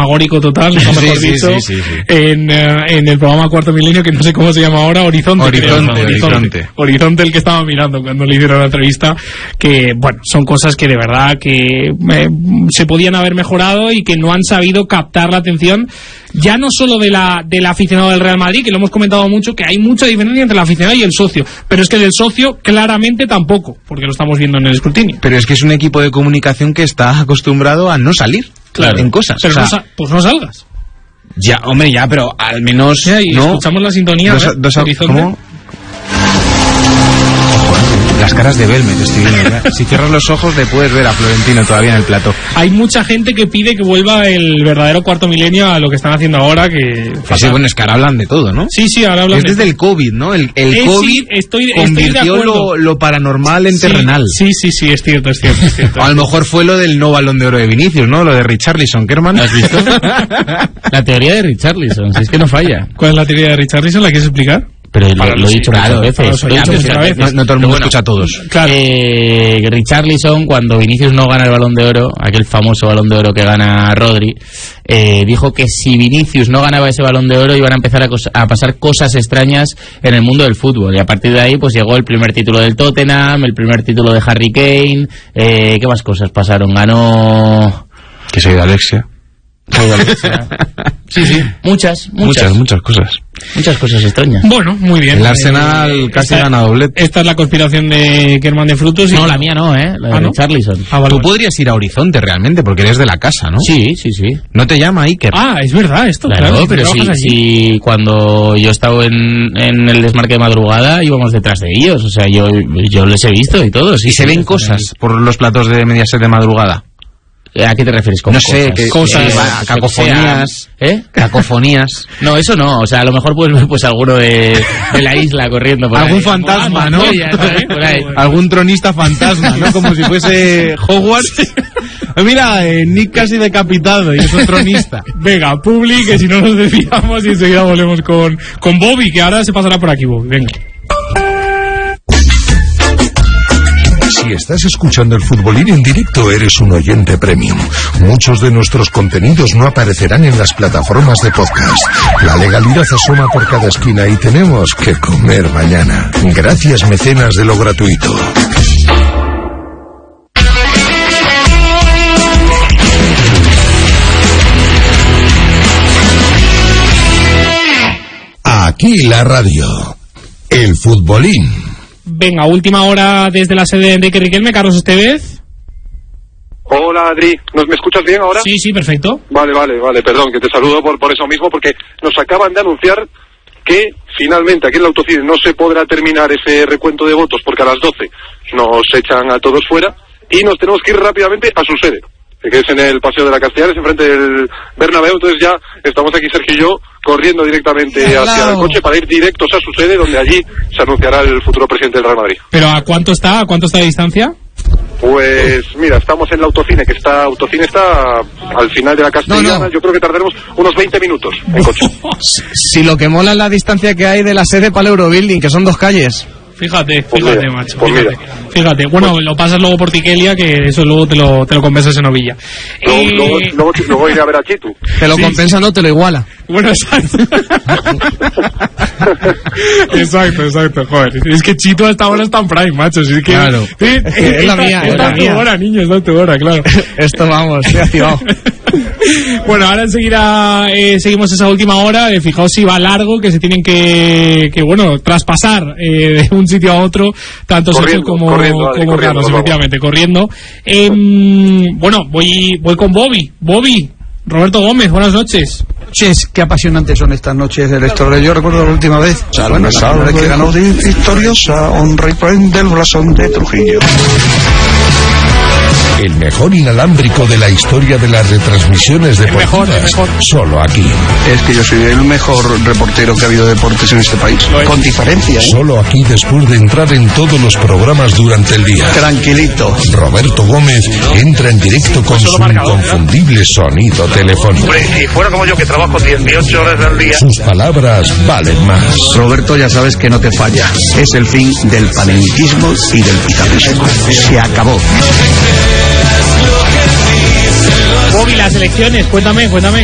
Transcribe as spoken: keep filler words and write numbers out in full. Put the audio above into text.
fantasmagórico total, mejor sí, dicho, sí, sí, sí, sí. En, uh, en el programa Cuarto Milenio, que no sé cómo se llama ahora, Horizonte. Horizonte, creo, Horizonte, Horizonte. Horizonte, el que estaba mirando cuando le hicieron la entrevista, que, bueno, son cosas que de verdad que eh, se podían haber mejorado y que no han sabido captar la atención, ya no solo de la del aficionado del Real Madrid, que lo hemos comentado mucho, que hay mucha diferencia entre el aficionado y el socio, pero es que del socio claramente tampoco, porque lo estamos viendo en el escrutinio. Pero es que es un equipo de comunicación que está acostumbrado a no salir, claro, en cosas. Pero o sea, no sa- pues no salgas. Ya, hombre, ya, pero al menos Ya, y no. escuchamos la sintonía. Dos, ¿eh? dos, Horizonte. ¿cómo? Las caras de Belmez estoy viendo, ¿verdad? Si cierras los ojos le puedes ver a Florentino todavía en el plató. Hay mucha gente que pide que vuelva el verdadero Cuarto Milenio a lo que están haciendo ahora, que... Pues sí, bueno, es que ahora hablan de todo, ¿no? Sí, sí, ahora hablan es de... desde el COVID, ¿no? El, el Eh, COVID sí, estoy, estoy de convirtió acuerdo. lo, lo paranormal en Sí, terrenal. Sí, sí, sí, es cierto, es cierto, es cierto. O a lo mejor fue lo del no Balón de Oro de Vinicius, ¿no? Lo de Richarlison, ¿qué hermano? ¿Has visto? La teoría de Richarlison, si es que no falla. ¿Cuál es la teoría de Richarlison? ¿La quieres explicar? Pero Para lo, lo los- he dicho claro, muchas para veces. los Lo he dicho oyentes, muchas a veces. veces. No, no todo el mundo Pero bueno, escucha a todos. Claro. Eh, Richarlison, cuando Vinicius no gana el Balón de Oro, aquel famoso Balón de Oro que gana Rodri, eh, dijo que si Vinicius no ganaba ese Balón de Oro iban a empezar a, cos- a pasar cosas extrañas en el mundo del fútbol, y a partir de ahí pues llegó el primer título del Tottenham, el primer título de Harry Kane, eh, ¿qué más cosas pasaron? Ganó... Que se ha ido Alexia. Sí, sí, muchas, muchas, Muchas, muchas cosas. muchas cosas extrañas. Bueno, muy bien. El Arsenal Eh, casi esta- gana doblete. Esta es la conspiración de Kerman de Frutos. Y... No, la mía no, ¿eh? La de ¿Ah, no? Richarlison. Ah, vale, Tú vale. podrías ir a Horizonte realmente, porque eres de la casa, ¿no? Sí, sí, sí. No te llama Iker. Ah, es verdad esto, Claro, claro. pero sí, trabajas allí. sí, cuando yo estaba en, en el desmarque de madrugada íbamos detrás de ellos, o sea, yo, yo les he visto y todo. Sí, y se sí, ven están cosas por los platos de Mediaset de madrugada. ahí. ¿A qué te refieres con No sé, cosas? que- Cosas, que va, cacofonías. ¿Eh? Cacofonías. No, eso no, o sea, a lo mejor puedes ver pues alguno de, de la isla corriendo por Algún ahí. fantasma, Ah, ¿no? Montoya, ¿sabes? Por ahí. Algún tronista fantasma, ¿no? Como si fuese Hogwarts. Mira, eh, Nick casi decapitado y es un tronista. Venga, Publi, que si no nos desviamos y enseguida volvemos con, con Bobby, que ahora se pasará por aquí, Bobby. Venga. Si estás escuchando el Futbolín en directo, eres un oyente premium. Muchos de nuestros contenidos no aparecerán en las plataformas de podcast. La legalidad asoma por cada esquina y tenemos que comer mañana. Gracias, mecenas de lo gratuito. Aquí la radio. El Futbolín. Venga, última hora desde la sede de Enrique Riquelme, Carlos Estevez. Hola, Adri. ¿Nos, ¿Me escuchas bien ahora? Sí, sí, perfecto. Vale, vale, vale. Perdón, que te saludo por, por eso mismo, porque nos acaban de anunciar que finalmente aquí en la Autocine no se podrá terminar ese recuento de votos porque a las doce nos echan a todos fuera y nos tenemos que ir rápidamente a su sede, que es en el Paseo de la Castellares, enfrente del Bernabéu. Entonces ya estamos aquí, Sergio y yo, corriendo directamente hacia el coche para ir directos a su sede, donde allí se anunciará el futuro presidente del Real Madrid. ¿Pero a cuánto está? ¿A cuánto está de distancia? Pues mira, estamos en la Autocine, que está Autocine está al final de la Castellana. No, no. Yo creo que tardaremos unos veinte minutos en coche. Si lo que mola es la distancia que hay de la sede para el Eurobuilding, que son dos calles. Fíjate, Pues fíjate, mira, macho, pues fíjate. mira. Fíjate, bueno, lo pasas luego por Tiquelia, que eso luego te lo, te lo compensas en Ovilla. Luego, Eh, luego, luego, luego iré a ver a Chitu. Te lo Sí, compensa, no te lo iguala. Bueno, exacto. exacto, exacto, joder. Es que Chito hasta ahora está en Prime, macho. Es que, Claro. Sí, Es la está- mía, es está la en tu mía. hora, niño, está en tu hora, claro. Esto vamos, estoy activado. Bueno, ahora enseguida eh, seguimos esa última hora. Eh, fijaos si va largo, que se tienen que, que bueno, traspasar eh, de un sitio a otro, tanto Sergio Corriendo, como, corriendo, Adri, como corriendo, Carlos, por favor. efectivamente, corriendo. Eh, bueno, voy, voy con Bobby. Bobby, Roberto Gómez, buenas noches. Noches, qué apasionantes son estas noches del Estoril. Yo recuerdo la última vez, bueno, la primera vez que ganó victoriosa, honra y prende el blasón de Trujillo. El mejor inalámbrico de la historia de las retransmisiones deportivas. mejor, el mejor. Solo aquí. Es que yo soy el mejor reportero que ha habido de deportes en este país, con diferencia, ¿eh? Solo aquí después de entrar en todos los programas durante el día. Tranquilito. Roberto Gómez entra en directo con su inconfundible sonido telefónico. Si fuera como yo, que trabajo dieciocho horas al día. Sus palabras valen más. Roberto, ya sabes que no te falla. Es el fin del panenquismo y del pizarrismo. Se acabó. Bobby, las elecciones, cuéntame, cuéntame.